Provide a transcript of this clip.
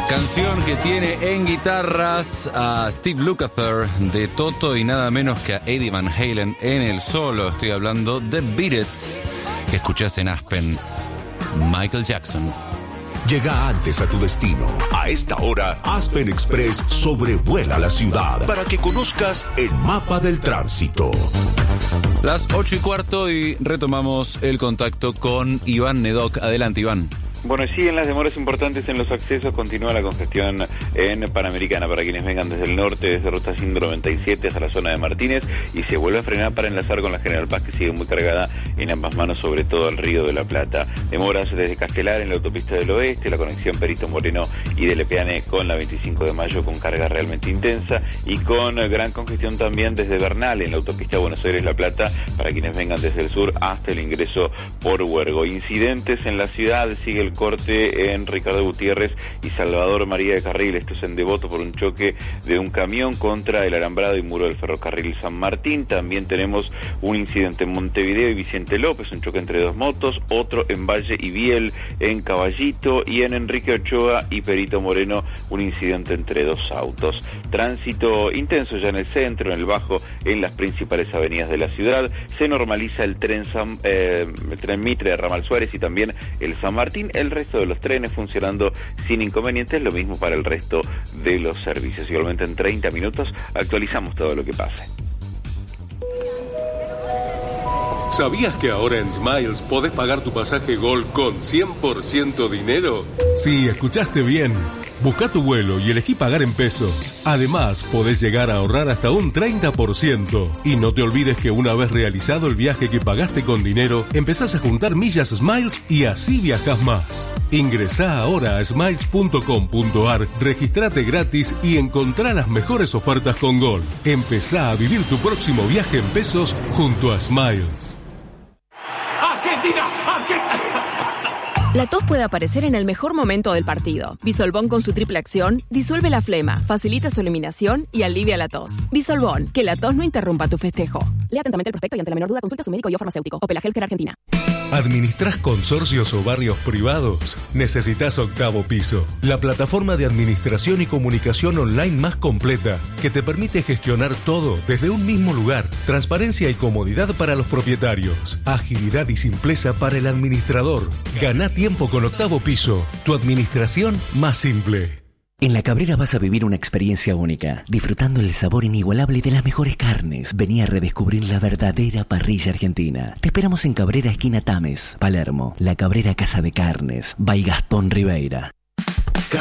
Canción que tiene en guitarras a Steve Lukather de Toto y nada menos que a Eddie Van Halen en el solo. Estoy hablando de Beat It, que escuchás en Aspen. Michael Jackson. Llega antes a tu destino. A esta hora, Aspen Express sobrevuela la ciudad para que conozcas el mapa del tránsito. Las 8:15 y retomamos el contacto con Iván Nedoc. Adelante, Iván. Bueno, siguen las demoras importantes en los accesos, continúa la congestión en Panamericana para quienes vengan desde el norte, desde Ruta 197 hasta la zona de Martínez, y se vuelve a frenar para enlazar con la General Paz, que sigue muy cargada en ambas manos, sobre todo al Río de la Plata. Demoras desde Castelar en la autopista del oeste, la conexión Perito Moreno y de Lepeane con la 25 de mayo con carga realmente intensa, y con gran congestión también desde Bernal en la autopista Buenos Aires-La Plata para quienes vengan desde el sur hasta el ingreso por Huergo. Incidentes en la ciudad, sigue el corte en Ricardo Gutiérrez y Salvador María de Carril, esto es en Devoto, por un choque de un camión contra el alambrado y muro del ferrocarril San Martín. También tenemos un incidente en Montevideo y Vicente López, un choque entre dos motos, otro en Valle y Biel en Caballito, y en Enrique Ochoa y Perito Moreno un incidente entre dos autos. Tránsito intenso ya en el centro, en el Bajo, en las principales avenidas de la ciudad. Se normaliza el tren Mitre de Ramal Suárez y también el San Martín. El resto de los trenes funcionando sin inconvenientes, lo mismo para el resto de los servicios. Igualmente en 30 minutos actualizamos todo lo que pase. ¿Sabías que ahora en Smiles podés pagar tu pasaje Gol con 100% dinero? Sí, escuchaste bien. Busca tu vuelo y elegí pagar en pesos. Además, podés llegar a ahorrar hasta un 30%. Y no te olvides que una vez realizado el viaje que pagaste con dinero, empezás a juntar millas Smiles y así viajás más. Ingresá ahora a smiles.com.ar, registrate gratis y encontrá las mejores ofertas con Gol. Empezá a vivir tu próximo viaje en pesos junto a Smiles. ¡Argentina! La tos puede aparecer en el mejor momento del partido. Bisolbón con su triple acción disuelve la flema, facilita su eliminación y alivia la tos. Bisolbón, que la tos no interrumpa tu festejo. Lea atentamente el prospecto y ante la menor duda consulte a su médico y o farmacéutico. Opel Healthcare Argentina. ¿Administrás consorcios o barrios privados? Necesitas Octavo Piso, la plataforma de administración y comunicación online más completa que te permite gestionar todo desde un mismo lugar. Transparencia y comodidad para los propietarios. Agilidad y simpleza para el administrador. Ganá tiempo con Octavo Piso, tu administración más simple. En La Cabrera vas a vivir una experiencia única, disfrutando el sabor inigualable de las mejores carnes. Vení a redescubrir la verdadera parrilla argentina. Te esperamos en Cabrera, esquina Tames, Palermo. La Cabrera Casa de Carnes, by Gastón Ribeira.